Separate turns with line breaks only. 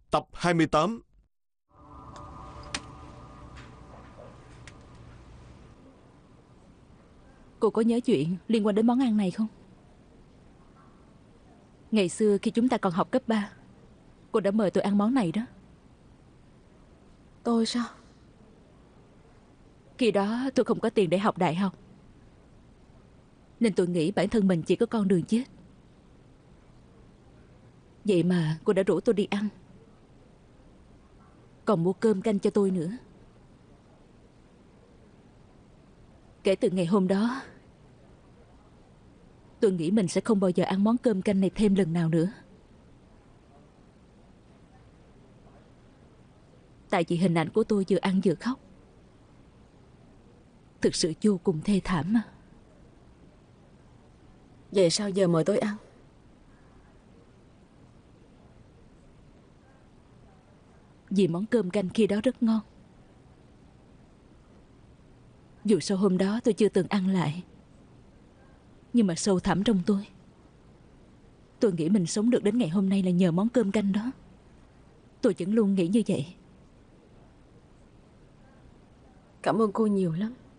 Tập 28.
Cô có nhớ chuyện liên quan đến món ăn này không? Ngày xưa khi chúng ta còn học cấp 3, cô đã mời tôi ăn món này đó.
Tôi sao?
Khi đó tôi không có tiền để học đại học, nên tôi nghĩ bản thân mình chỉ có con đường chết. Vậy mà cô đã rủ tôi đi ăn, còn mua cơm canh cho tôi nữa. Kể từ ngày hôm đó, tôi nghĩ mình sẽ không bao giờ ăn món cơm canh này thêm lần nào nữa. Tại vì hình ảnh của tôi vừa ăn vừa khóc, thực sự vô cùng thê thảm mà.
Vậy sao giờ mời tôi ăn?
Vì món cơm canh khi đó rất ngon. Dù sau hôm đó tôi chưa từng ăn lại, nhưng mà sâu thẳm trong tôi nghĩ mình sống được đến ngày hôm nay là nhờ món cơm canh đó. Tôi vẫn luôn nghĩ như vậy.
Cảm ơn cô nhiều lắm.